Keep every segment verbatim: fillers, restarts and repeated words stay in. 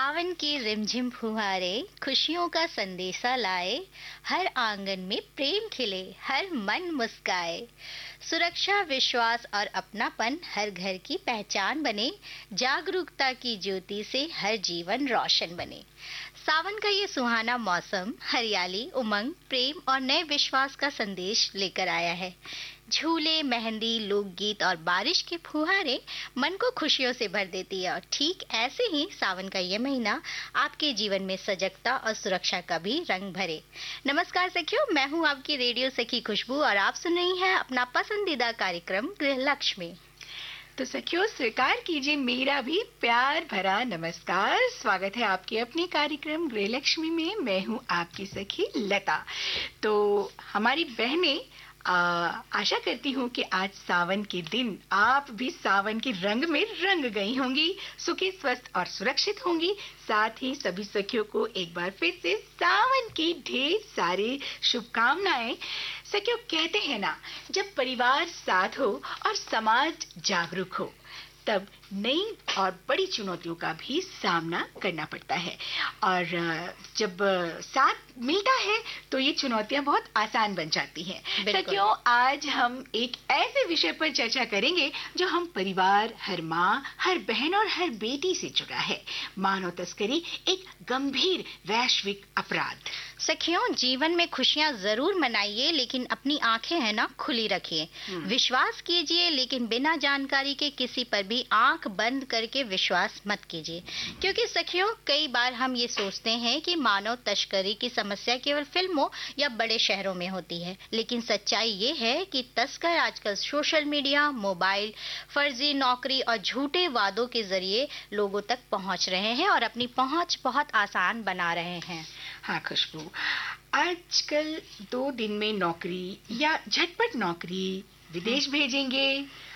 सावन की रिमझिम फुहारे खुशियों का संदेशा लाए। हर आंगन में प्रेम खिले, हर मन मुस्काए। सुरक्षा, विश्वास और अपनापन हर घर की पहचान बने। जागरूकता की ज्योति से हर जीवन रोशन बने। सावन का ये सुहाना मौसम हरियाली, उमंग, प्रेम और नए विश्वास का संदेश लेकर आया है। झूले, मेहंदी, लोकगीत और बारिश की फुहारें मन को खुशियों से भर देती है। और ठीक ऐसे ही सावन का ये महीना आपके जीवन में सजगता और सुरक्षा का भी रंग भरे। नमस्कार सखियों, मैं हूँ आपकी रेडियो सखी खुशबू और आप सुन रही हैं अपना पसंदीदा कार्यक्रम गृहलक्ष्मी। तो सखियों, स्वीकार कीजिए मेरा भी प्यार भरा नमस्कार। स्वागत है आपके अपने कार्यक्रम गृहलक्ष्मी में। मैं हूँ आपकी सखी लता। तो हमारी बहनें आ, आशा करती हूँ कि आज सावन के दिन आप भी सावन के रंग में रंग गई होंगी, सुखी, स्वस्थ और सुरक्षित होंगी। साथ ही सभी सखियों को एक बार फिर से सावन की ढेर सारी शुभकामनाएं। सखियों, कहते हैं ना, जब परिवार साथ हो और समाज जागरूक हो तब नई और बड़ी चुनौतियों का भी सामना करना पड़ता है। और जब साथ मिलता है तो ये चुनौतियां बहुत आसान बन जाती हैं। सखियों, आज हम एक ऐसे विषय पर चर्चा करेंगे जो हम परिवार, हर माँ, हर बहन और हर बेटी से जुड़ा है। मानव तस्करी एक गंभीर वैश्विक अपराध। सखियों, जीवन में खुशियां जरूर मनाइए, लेकिन अपनी आंखें है ना खुली रखिए। विश्वास कीजिए, लेकिन बिना जानकारी के किसी पर भी आंख बंद करके विश्वास मत कीजिए। क्योंकि सखियों, कई बार हम ये सोचते हैं कि मानव तस्करी की समस्या केवल फिल्मों या बड़े शहरों में होती है, लेकिन सच्चाई ये है कि तस्कर आजकल सोशल मीडिया, मोबाइल, फर्जी नौकरी और झूठे वादों के जरिए लोगों तक पहुंच रहे हैं और अपनी पहुंच बहुत आसान बना रहे हैं। हाँ खुशबू, आजकल दो दिन में नौकरी या झटपट नौकरी, विदेश भेजेंगे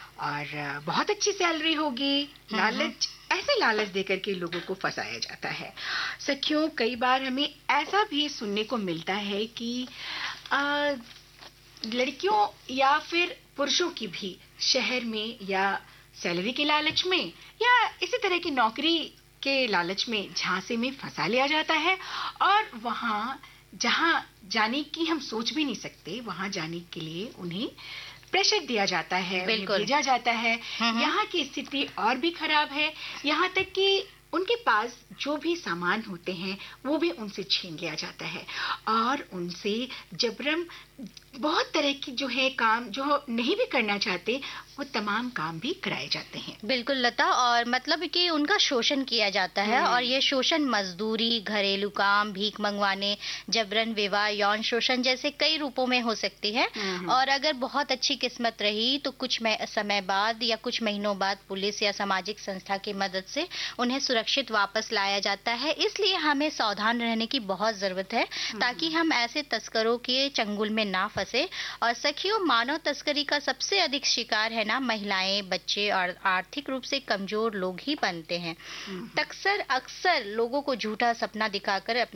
और बहुत अच्छी सैलरी होगी, लालच, ऐसे लालच देकर के लोगों को फंसाया जाता है। सखियों, कई बार हमें ऐसा भी सुनने को मिलता है कि आ, लड़कियों या फिर पुरुषों की भी शहर में या सैलरी के लालच में या इसी तरह की नौकरी के लालच में झांसे में फंसा लिया जाता है और वहाँ जहाँ जाने की हम सोच भी नहीं सकते, वहाँ जाने के लिए उन्हें प्रेशर दिया जाता है, उन्हें भेजा जाता है। यहाँ की स्थिति और भी खराब है, यहाँ तक कि उनके पास जो भी सामान होते हैं वो भी उनसे छीन लिया जाता है और उनसे जबरन बहुत तरह की जो है काम जो नहीं भी करना चाहते वो तमाम काम भी कराए जाते हैं। बिल्कुल लता, और मतलब कि उनका शोषण किया जाता है और ये शोषण मजदूरी, घरेलू काम, भीख मंगवाने, जबरन विवाह, यौन शोषण जैसे कई रूपों में हो सकती है। और अगर बहुत अच्छी किस्मत रही तो कुछ समय बाद या कुछ महीनों बाद पुलिस या सामाजिक संस्था की मदद से उन्हें सुरक्षित वापस लाया जाता है। इसलिए हमें सावधान रहने की बहुत जरूरत है ताकि हम ऐसे तस्करों के चंगुल में ना फंसे। और सखियों, मानव तस्करी का सबसे अधिक शिकार है ना महिलाएं, बच्चे और आर्थिक रूप से कमजोर लोग ही बनते हैं। तस्कर अक्सर लोगों को झूठा सपना दिखाकर अपने